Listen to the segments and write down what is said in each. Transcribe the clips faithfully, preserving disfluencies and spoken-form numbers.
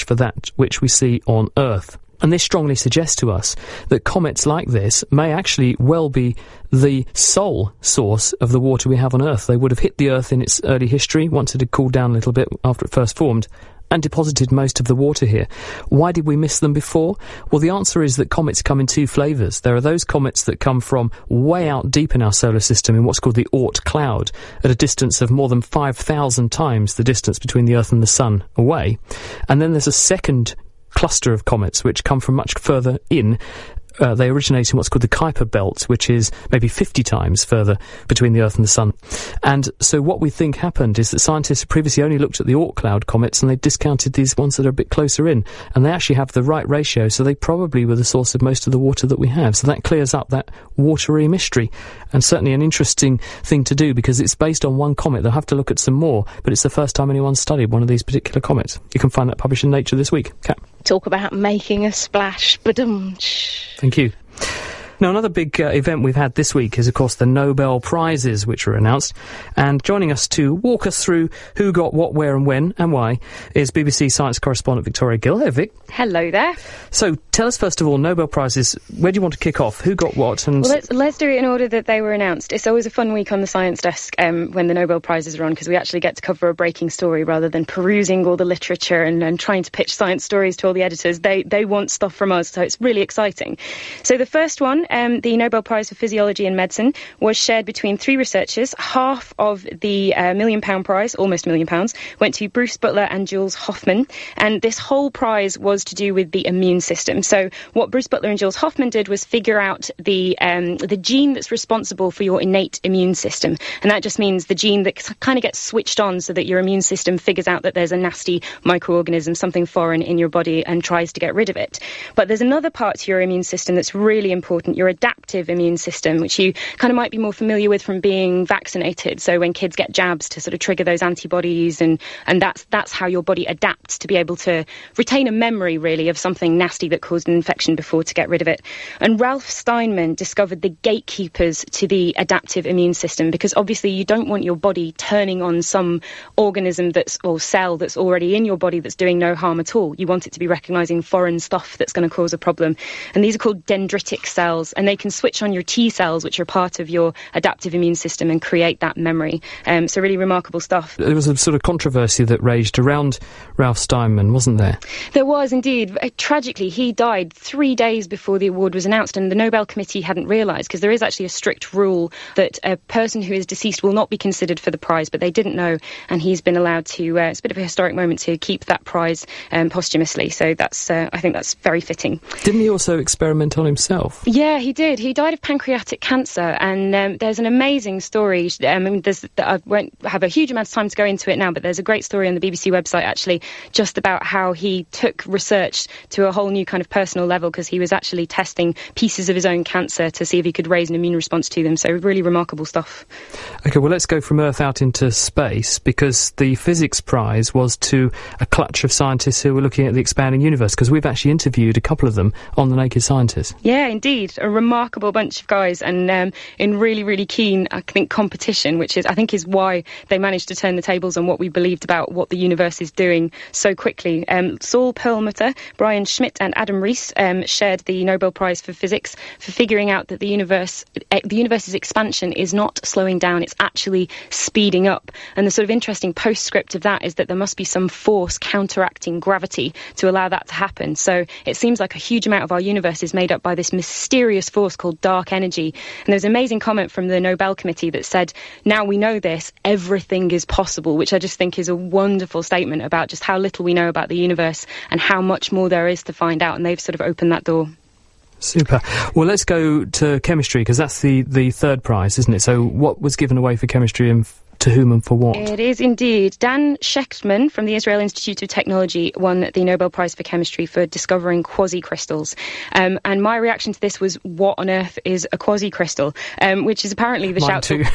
for that which we see on Earth. And this strongly suggests to us that comets like this may actually well be the sole source of the water we have on Earth. They would have hit the Earth in its early history, once it had cooled down a little bit after it first formed, and deposited most of the water here. Why did we miss them before? Well, the answer is that comets come in two flavours. There are those comets that come from way out deep in our solar system in what's called the Oort cloud, at a distance of more than five thousand times the distance between the Earth and the Sun away. And then there's a second cluster of comets which come from much further in. Uh, they originate in what's called the Kuiper belt, which is maybe fifty times further between the Earth and the Sun. And so what we think happened is that scientists previously only looked at the Oort cloud comets, and they discounted these ones that are a bit closer in. And they actually have the right ratio, so they probably were the source of most of the water that we have. So that clears up that watery mystery. And certainly an interesting thing to do, because it's based on one comet. They'll have to look at some more, but it's the first time anyone's studied one of these particular comets. You can find that published in Nature this week. Kat. Talk about making a splash. Badum. Thank you. Now, another big uh, event we've had this week is, of course, the Nobel Prizes, which were announced. And joining us to walk us through who got what, where and when and why is B B C science correspondent Victoria Gill. Hey, Vic. Hello there. So, tell us first of all, Nobel Prizes, where do you want to kick off? Who got what? And well, let's, let's do it in order that they were announced. It's always a fun week on the science desk um, when the Nobel Prizes are on, because we actually get to cover a breaking story rather than perusing all the literature and, and trying to pitch science stories to all the editors. They, they want stuff from us, so it's really exciting. So the first one, um, the Nobel Prize for Physiology and Medicine, was shared between three researchers. Half of the uh, million pound prize, almost a million pounds, went to Bruce Butler and Jules Hoffman. And this whole prize was to do with the immune system. So what Bruce Butler and Jules Hoffman did was figure out the um, the gene that's responsible for your innate immune system. And that just means the gene that kind of gets switched on so that your immune system figures out that there's a nasty microorganism, something foreign in your body, and tries to get rid of it. But there's another part to your immune system that's really important, your adaptive immune system, which you kind of might be more familiar with from being vaccinated. So when kids get jabs to sort of trigger those antibodies, and, and that's that's how your body adapts to be able to retain a memory, really, of something nasty that caused an infection before to get rid of it. And Ralph Steinman discovered the gatekeepers to the adaptive immune system, because obviously you don't want your body turning on some organism that's or cell that's already in your body that's doing no harm at all. You want it to be recognising foreign stuff that's going to cause a problem. And these are called dendritic cells, and they can switch on your T cells, which are part of your adaptive immune system, and create that memory. Um, so really remarkable stuff. There was a sort of controversy that raged around Ralph Steinman, wasn't there? There was indeed. Uh, tragically, he died three days before the award was announced, and the Nobel Committee hadn't realised, because there is actually a strict rule that a person who is deceased will not be considered for the prize, but they didn't know, and he's been allowed to, uh, it's a bit of a historic moment to keep that prize um, posthumously. So that's, uh, I think that's very fitting. Didn't he also experiment on himself? Yeah, he did. He died of pancreatic cancer, and um, there's an amazing story. Um, I mean, there's, I won't have a huge amount of time to go into it now, but there's a great story on the B B C website, actually, just about how he took research to a whole new kind of personal level, because he was actually testing pieces of his own cancer to see if he could raise an immune response to them. So really remarkable stuff. OK, well, let's go from Earth out into space, because the physics prize was to a clutch of scientists who were looking at the expanding universe, because we've actually interviewed a couple of them on The Naked Scientist. Yeah, indeed. A remarkable bunch of guys, and um, in really, really keen, I think, competition, which is, I think, is why they managed to turn the tables on what we believed about what the universe is doing so quickly. Um, Saul Perlmutter, Brian Schmidt and Adam Rees um, shared the Nobel Prize for Physics for figuring out that the universe, uh, the universe's expansion is not slowing down, it's actually speeding up. And the sort of interesting postscript of that is that there must be some force counteracting gravity to allow that to happen. So it seems like a huge amount of our universe is made up by this mysterious force called dark energy. And there's an amazing comment from the Nobel Committee that said, now we know this, everything is possible, which I just think is a wonderful statement about just how little we know about the universe and how much more there is to find out. And they've sort of opened that door. Super. Well, let's go to chemistry, because that's the, the third prize, isn't it? So what was given away for chemistry, and f- to whom and for what? It is indeed. Dan Shechtman from the Israel Institute of Technology won the Nobel Prize for Chemistry for discovering quasicrystals. Um, and my reaction to this was, what on earth is a quasicrystal? Um, which is apparently the Mine shout... too.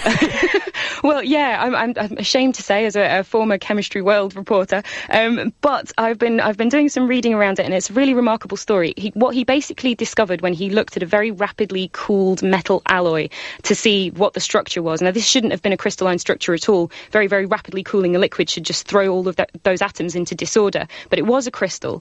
Well, yeah, I'm, I'm, I'm ashamed to say, as a, a former Chemistry World reporter, um, but I've been I've been doing some reading around it, and it's a really remarkable story. He, what he basically discovered when he looked at a very rapidly cooled metal alloy to see what the structure was. Now, this shouldn't have been a crystalline structure at all. Very, very rapidly cooling a liquid should just throw all of that, those atoms into disorder. But it was a crystal,